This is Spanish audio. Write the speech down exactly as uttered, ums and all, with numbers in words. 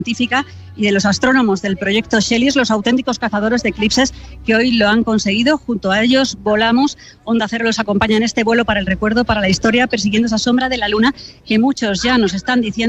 científica y de los astrónomos del proyecto Xelios, los auténticos cazadores de eclipses que hoy lo han conseguido. Junto a ellos volamos. Onda Cero los acompaña en este vuelo para el recuerdo, para la historia, persiguiendo esa sombra de la luna que muchos ya nos están diciendo